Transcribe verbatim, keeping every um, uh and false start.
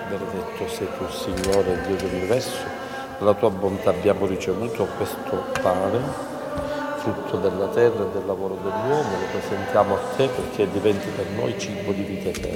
benedetto sei tu, Signore, Dio dell'universo, dalla tua bontà abbiamo ricevuto questo pane, frutto della terra e del lavoro dell'uomo, lo presentiamo a te perché diventi per noi cibo di vita eterna.